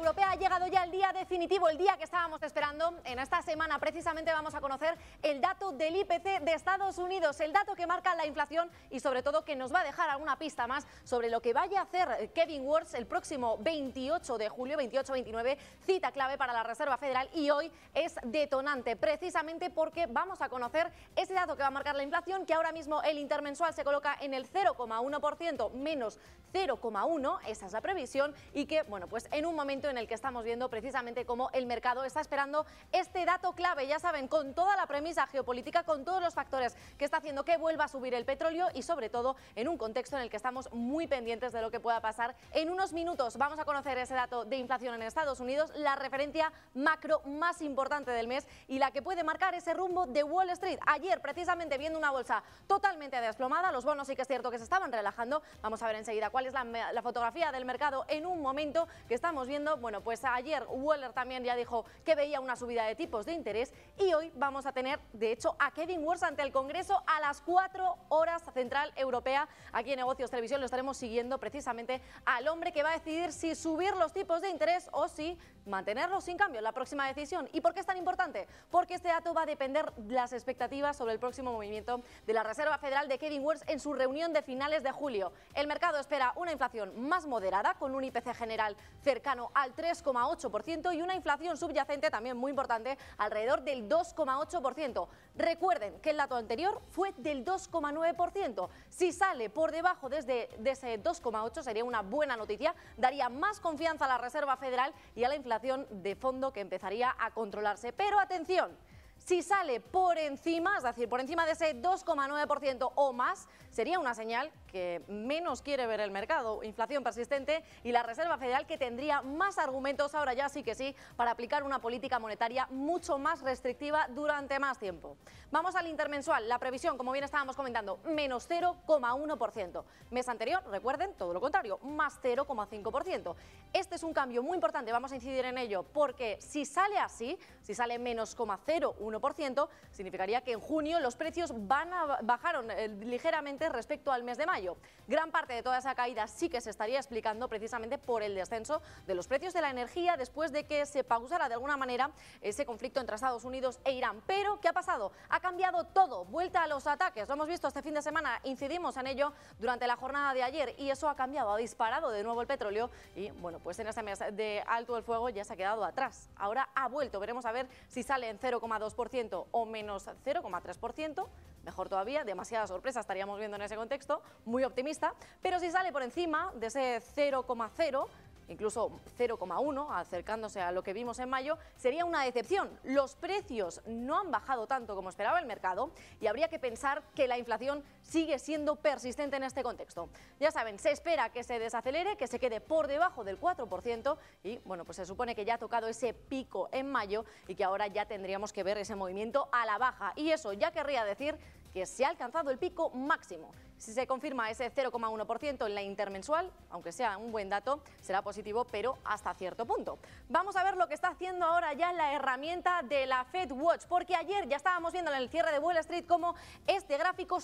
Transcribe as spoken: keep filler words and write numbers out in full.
Europea ha llegado ya el día definitivo, el día que estábamos esperando. En esta semana precisamente vamos a conocer el dato del I P C de Estados Unidos, el dato que marca la inflación y sobre todo que nos va a dejar alguna pista más sobre lo que vaya a hacer Kevin Warsh el próximo veintiocho de julio, veintiocho veintinueve, cita clave para la Reserva Federal, y hoy es detonante precisamente porque vamos a conocer ese dato que va a marcar la inflación, que ahora mismo el intermensual se coloca en el cero coma uno por ciento, menos cero coma uno, esa es la previsión, y que, bueno, pues en un momento en el que estamos viendo precisamente cómo el mercado está esperando este dato clave, ya saben, con toda la premisa geopolítica, con todos los factores que está haciendo que vuelva a subir el petróleo y sobre todo en un contexto en el que estamos muy pendientes de lo que pueda pasar. En unos minutos vamos a conocer ese dato de inflación en Estados Unidos, la referencia macro más importante del mes y la que puede marcar ese rumbo de Wall Street. Ayer, precisamente, viendo una bolsa totalmente desplomada, los bonos sí que es cierto que se estaban relajando. Vamos a ver enseguida cuál es la, la fotografía del mercado en un momento que estamos viendo. Bueno, pues ayer Waller también ya dijo que veía una subida de tipos de interés y hoy vamos a tener, de hecho, a Kevin Warsh ante el Congreso a las cuatro horas central europea. Aquí en Negocios Televisión lo estaremos siguiendo precisamente al hombre que va a decidir si subir los tipos de interés o si mantenerlos sin cambio en la próxima decisión. ¿Y por qué es tan importante? Porque este dato va a depender de las expectativas sobre el próximo movimiento de la Reserva Federal de Kevin Warsh en su reunión de finales de julio. El mercado espera una inflación más moderada, con un I P C general cercano al tres coma ocho por ciento y una inflación subyacente también muy importante, alrededor del dos coma ocho por ciento. Recuerden que el dato anterior fue del dos coma nueve por ciento. Si sale por debajo desde de ese dos coma ocho sería una buena noticia, daría más confianza a la Reserva Federal y a la inflación de fondo, que empezaría a controlarse. Pero atención, si sale por encima, es decir, por encima de ese dos coma nueve por ciento o más, sería una señal que menos quiere ver el mercado, inflación persistente y la Reserva Federal que tendría más argumentos, ahora ya sí que sí, para aplicar una política monetaria mucho más restrictiva durante más tiempo. Vamos al intermensual, la previsión, como bien estábamos comentando, menos cero coma uno por ciento. Mes anterior, recuerden, todo lo contrario, más cero coma cinco por ciento. Este es un cambio muy importante, vamos a incidir en ello, porque si sale así, si sale menos cero coma uno por ciento, significaría que en junio los precios van a, bajaron eh, ligeramente respecto al mes de mayo. Gran parte de toda esa caída sí que se estaría explicando precisamente por el descenso de los precios de la energía después de que se pausara de alguna manera ese conflicto entre Estados Unidos e Irán. Pero, ¿qué ha pasado? Ha cambiado todo, vuelta a los ataques. Lo hemos visto este fin de semana, incidimos en ello durante la jornada de ayer y eso ha cambiado, ha disparado de nuevo el petróleo y, bueno, pues en ese mes de alto el fuego ya se ha quedado atrás. Ahora ha vuelto, veremos a ver si sale en cero coma dos por ciento o menos cero coma tres por ciento. Mejor todavía, demasiada sorpresa estaríamos viendo en ese contexto, muy optimista, pero si sale por encima de ese cero coma cero, incluso cero coma uno, acercándose a lo que vimos en mayo, sería una decepción. Los precios no han bajado tanto como esperaba el mercado y habría que pensar que la inflación sigue siendo persistente en este contexto. Ya saben, se espera que se desacelere, que se quede por debajo del cuatro por ciento y, bueno, pues se supone que ya ha tocado ese pico en mayo y que ahora ya tendríamos que ver ese movimiento a la baja. Y eso ya querría decir que se ha alcanzado el pico máximo. Si se confirma ese cero coma uno por ciento en la intermensual, aunque sea un buen dato, será positivo, pero hasta cierto punto. Vamos a ver lo que está haciendo ahora ya la herramienta de la FedWatch, porque ayer ya estábamos viendo en el cierre de Wall Street cómo este gráfico